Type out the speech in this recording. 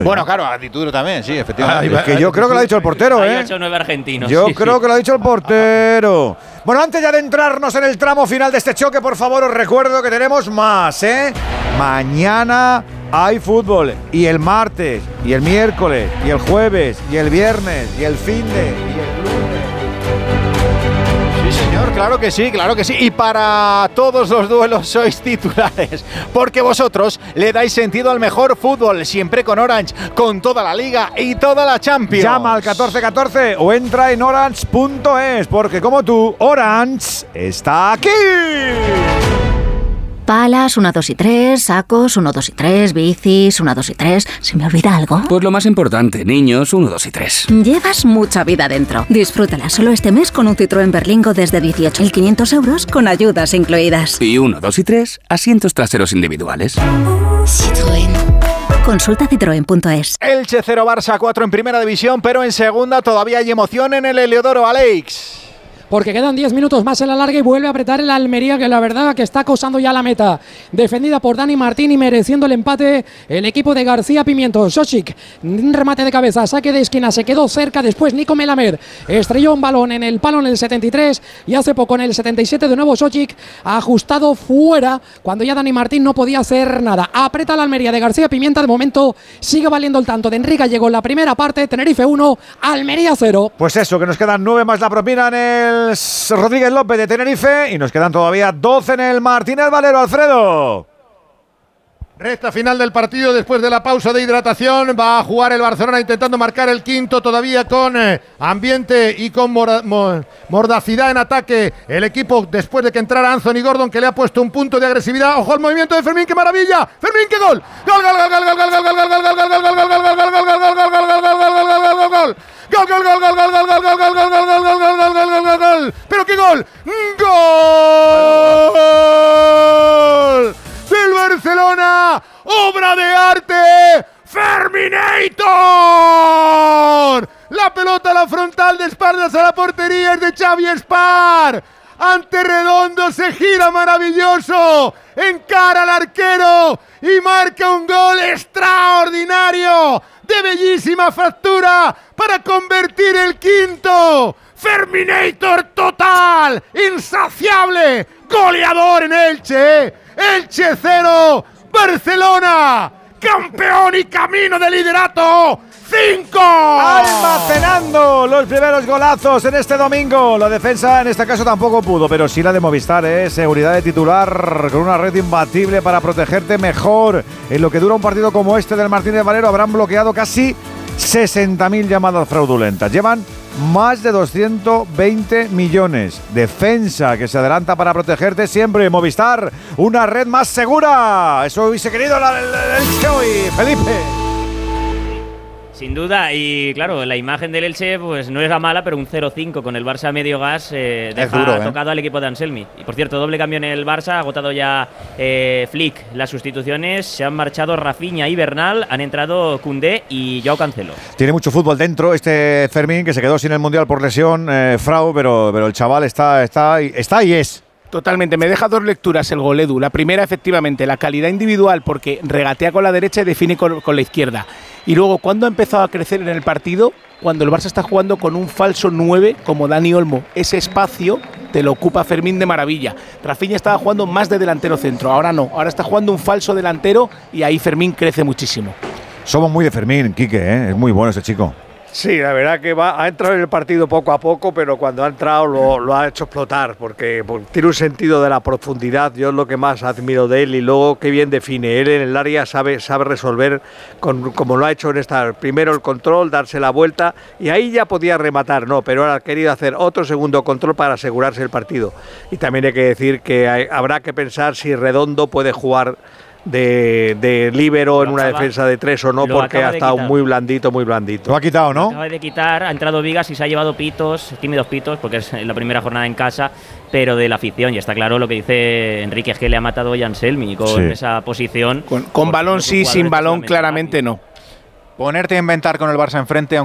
Bueno, claro, actitud también, sí, efectivamente. Es que yo creo que lo ha dicho el portero, Hay 8 o 9 argentinos. Yo creo que lo ha dicho el portero. Bueno, antes ya de entrarnos en el tramo final de este choque, por favor, os recuerdo que tenemos más, ¿eh? Mañana hay fútbol, y el martes, y el miércoles, y el jueves, y el viernes, y el finde, y el lunes. Sí, señor, claro que sí, claro que sí. Y para todos los duelos sois titulares, porque vosotros le dais sentido al mejor fútbol, siempre con Orange, con toda la Liga y toda la Champions. Llama al 1414 o entra en orange.es, porque como tú, Orange está aquí. Palas, 1, 2 y 3, sacos, 1, 2 y 3, bicis, 1, 2 y 3. ¿Se me olvida algo? Pues lo más importante, niños, 1, 2 y 3. Llevas mucha vida dentro. Disfrútala solo este mes con un Citroën Berlingo desde 18.500 euros con ayudas incluidas. Y 1, 2 y 3, asientos traseros individuales. Citroën. Consulta citroen.es. Elche 0, Barça 4 en primera división, pero en segunda todavía hay emoción en el Heliodoro, Alex. Porque quedan 10 minutos más en la larga y vuelve a apretar el Almería, que la verdad que está acosando ya la meta. Defendida por Dani Martín y mereciendo el empate el equipo de García Pimiento. Sochik, un remate de cabeza, saque de esquina, se quedó cerca. Después Nico Melamed estrelló un balón en el palo en el 73 y hace poco en el 77 de nuevo Sochik ajustado fuera cuando ya Dani Martín no podía hacer nada. Aprieta la Almería de García Pimienta. De momento sigue valiendo el tanto de Enrique Gallego en la primera parte. Tenerife 1, Almería 0. Pues eso, que nos quedan 9 más la propina en el Rodríguez López de Tenerife y nos quedan todavía 12 en el Martínez Valero. Alfredo. Recta final del partido después de la pausa de hidratación. Va a jugar el Barcelona intentando marcar el quinto, todavía con ambiente y con mordacidad en ataque. El equipo después de que entrara Anthony Gordon, que le ha puesto un punto de agresividad. Ojo al movimiento de Fermín, qué maravilla. Fermín, qué gol. Gol, gol, gol, gol, gol, gol, gol, gol, gol, gol, gol, gol, gol, gol, pero qué gol. Gol del Barcelona, obra de arte, Ferminator. La pelota a la frontal de espaldas a la portería es de Xavi Espar. Ante Redondo se gira maravilloso, encara al arquero y marca un gol extraordinario, de bellísima factura, para convertir el quinto. Ferminator total, insaciable, goleador en Elche. Elche 0, Barcelona, campeón y camino de liderato. 5. Almacenando los primeros golazos en este domingo. La defensa en este caso tampoco pudo, pero sí la de Movistar, seguridad de titular con una red imbatible para protegerte mejor. En lo que dura un partido como este del Martínez Valero habrán bloqueado casi 60.000 llamadas fraudulentas. Llevan más de 220 millones. Defensa que se adelanta para protegerte siempre. Movistar, una red más segura. Eso hubiese querido el hoy, Felipe. Sin duda, y claro, la imagen del Elche pues no es la mala, pero un 0-5 con el Barça a medio gas deja duro, tocado al equipo de Anselmi. Y por cierto, doble cambio en el Barça, ha agotado ya Flick las sustituciones, se han marchado Rafinha y Bernal, han entrado Koundé y Joao Cancelo. Tiene mucho fútbol dentro este Fermín, que se quedó sin el Mundial por lesión, Frau, pero el chaval está y es. Totalmente, me deja dos lecturas el gol, Edu. La primera, efectivamente, la calidad individual, porque regatea con la derecha y define con la izquierda. Y luego, ¿cuándo ha empezado a crecer en el partido? Cuando el Barça está jugando con un falso 9 como Dani Olmo. Ese espacio te lo ocupa Fermín de maravilla. Rafinha estaba jugando más de delantero centro, ahora no. Ahora está jugando un falso delantero y ahí Fermín crece muchísimo. Somos muy de Fermín, Quique, es muy bueno ese chico. Sí, la verdad que ha entrado en el partido poco a poco, pero cuando ha entrado lo ha hecho explotar, porque tiene un sentido de la profundidad. Yo es lo que más admiro de él, y luego qué bien define. Él en el área sabe resolver, como lo ha hecho en esta. Primero el control, darse la vuelta, y ahí ya podía rematar, no, pero ahora ha querido hacer otro segundo control para asegurarse el partido. Y también hay que decir que habrá que pensar si Redondo puede jugar de líbero en una defensa de 3 o no, porque ha estado muy blandito. Lo ha quitado, ¿no? Acaba de quitar, ha entrado Vigas y se ha llevado tímidos pitos, porque es la primera jornada en casa, pero de la afición. Y está claro lo que dice Enrique, es que le ha matado hoy a Anselmi con esa posición. Con balón sí, sin balón claramente no. Ponerte a inventar con el Barça enfrente,